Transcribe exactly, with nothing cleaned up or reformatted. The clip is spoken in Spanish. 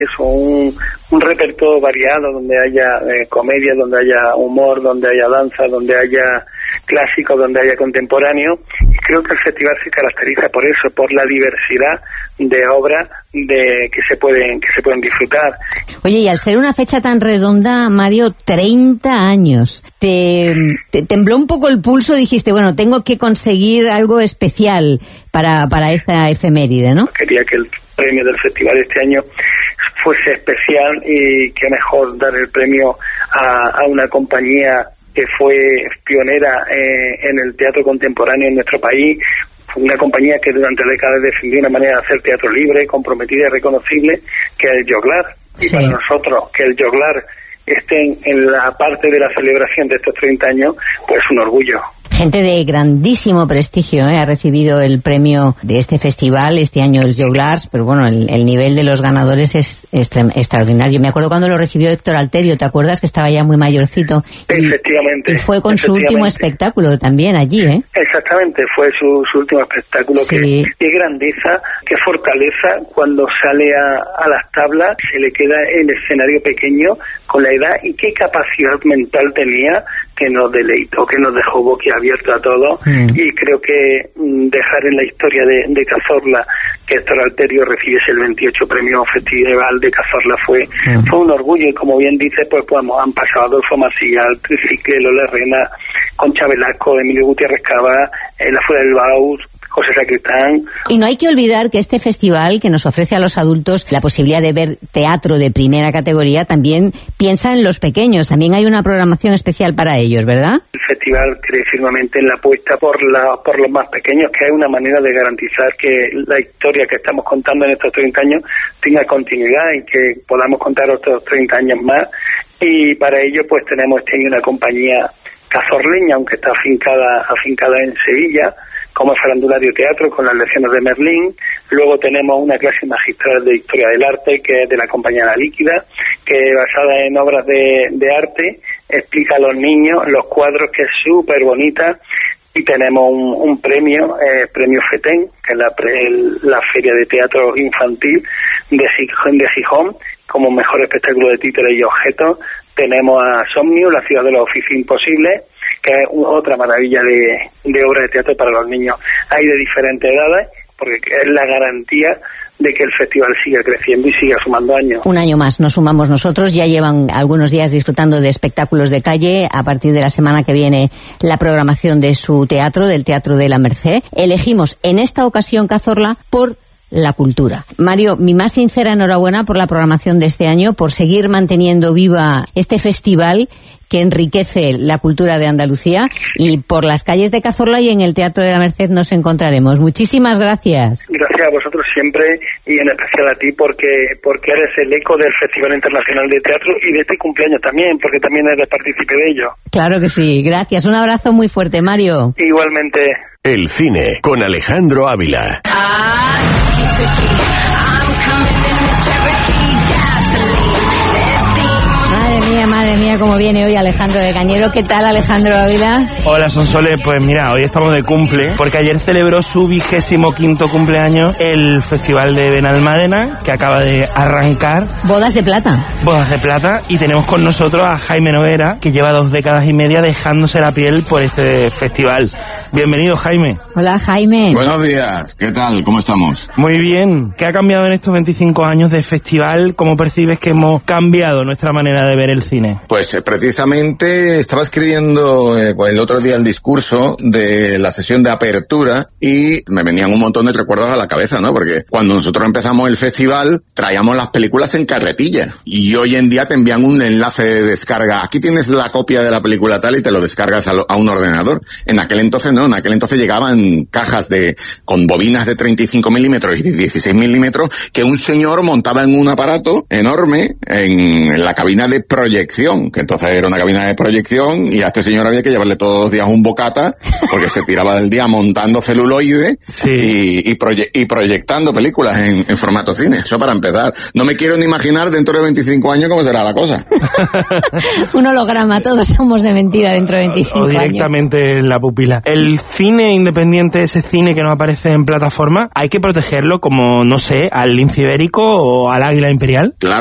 eso, un, un repertorio variado donde haya eh, comedia, donde haya humor, donde haya danza, donde haya clásico, donde haya contemporáneo. Y creo que el festival se caracteriza por eso, por la diversidad de obras de que se pueden que se pueden disfrutar. Oye, y al ser una fecha tan redonda, Mario, treinta años, ¿te, te tembló un poco el pulso? Dijiste, bueno, tengo que conseguir algo especial para, para esta efeméride, ¿no? Quería que el premio del festival este año fuese especial y que mejor dar el premio a, a una compañía que fue pionera eh, en el teatro contemporáneo en nuestro país, una compañía que durante décadas defendió una manera de hacer teatro libre, comprometida y reconocible, que es el Joglar. Y sí, para nosotros, que el Joglar esté en, en la parte de la celebración de estos treinta años, pues un orgullo. Gente de grandísimo prestigio ¿eh? ha recibido el premio de este festival, este año el Joglars, pero bueno, el, el nivel de los ganadores es extra, extraordinario. Me acuerdo cuando lo recibió Héctor Alterio, ¿te acuerdas? Que estaba ya muy mayorcito. Y, efectivamente. Y fue con su último espectáculo también allí, ¿eh? Exactamente, fue su, su último espectáculo. Sí. Qué grandeza, qué fortaleza cuando sale a, a las tablas, se le queda el escenario pequeño con la edad y qué capacidad mental tenía, que nos deleitó, que nos dejó boquiabierto a todos. Mm. Y creo que mm, dejar en la historia de, de Cazorla que Héctor Alterio recibiese el veintiocho premio Festival de Cazorla fue mm. fue un orgullo. Y como bien dice, pues, pues han pasado Adolfo Maciel, Tricicle, Lola Herrera, Concha Velasco, Emilio Gutiérrez Cava, eh, La Fuera del Baus, José Sacristán. Y no hay que olvidar que este festival, que nos ofrece a los adultos la posibilidad de ver teatro de primera categoría, también piensa en los pequeños. También hay una programación especial para ellos, ¿verdad? El festival cree firmemente en la apuesta por, la, por los más pequeños, que es una manera de garantizar que la historia que estamos contando en estos treinta años tenga continuidad y que podamos contar otros treinta años más. Y para ello, pues tenemos este año una compañía cazorleña, aunque está afincada, afincada en Sevilla, como Farandulario Teatro, con las lecciones de Merlín. Luego tenemos una clase magistral de Historia del Arte, que es de la compañía La Líquida, que basada en obras de, de arte, explica a los niños los cuadros, que es súper bonita. Y tenemos un, un premio, eh, premio FETEN, que es la, el, la Feria de Teatro Infantil de Gijón, de Gijón, como mejor espectáculo de títeres y objetos. Tenemos a Somnium, la ciudad de los oficios imposibles, que es otra maravilla de, de obra de teatro para los niños. Hay de diferentes edades, porque es la garantía de que el festival siga creciendo y siga sumando años. Un año más nos sumamos nosotros. Ya llevan algunos días disfrutando de espectáculos de calle. A partir de la semana que viene, la programación de su teatro, del Teatro de la Merced. Elegimos en esta ocasión Cazorla por la cultura. Mario, mi más sincera enhorabuena por la programación de este año, por seguir manteniendo viva este festival que enriquece la cultura de Andalucía, y por las calles de Cazorla y en el Teatro de la Merced nos encontraremos. Muchísimas gracias. Gracias a vosotros siempre, y en especial a ti, porque porque eres el eco del Festival Internacional de Teatro y de este cumpleaños también, porque también eres partícipe de ello. Claro que sí, gracias. Un abrazo muy fuerte, Mario. Igualmente. El cine con Alejandro Ávila. Madre mía, madre mía, cómo viene hoy Alejandro de Cañero. ¿Qué tal, Alejandro Ávila? Hola, Sonsoles. Pues mira, hoy estamos de cumple, porque ayer celebró su vigésimo quinto cumpleaños el Festival de Benalmádena, que acaba de arrancar. Bodas de plata. Bodas de plata, y tenemos con nosotros a Jaime Noguera, que lleva dos décadas y media dejándose la piel por este festival. Bienvenido, Jaime. Hola, Jaime. Buenos días. ¿Qué tal? ¿Cómo estamos? Muy bien. ¿Qué ha cambiado en estos veinticinco años de festival? ¿Cómo percibes que hemos cambiado nuestra manera de ver el cine? Pues eh, precisamente estaba escribiendo eh, el otro día el discurso de la sesión de apertura y me venían un montón de recuerdos a la cabeza, ¿no? Porque cuando nosotros empezamos el festival traíamos las películas en carretilla y hoy en día te envían un enlace de descarga. Aquí tienes la copia de la película tal y te lo descargas a, lo, a un ordenador. En aquel entonces no, en aquel entonces llegaban cajas de con bobinas de treinta y cinco milímetros y de dieciséis milímetros que un señor montaba en un aparato enorme en, en la cabina de proyección proyección, que entonces era una cabina de proyección y a este señor había que llevarle todos los días un bocata porque se tiraba del día montando celuloide sí. y, y, proye- y proyectando películas en, en formato cine. Eso para empezar. No me quiero ni imaginar dentro de veinticinco años cómo será la cosa. Un holograma, todos somos de mentira dentro de veinticinco años. O directamente en la pupila. El cine independiente, ese cine que no aparece en plataforma, hay que protegerlo como, no sé, al lince ibérico o al águila imperial. Claro.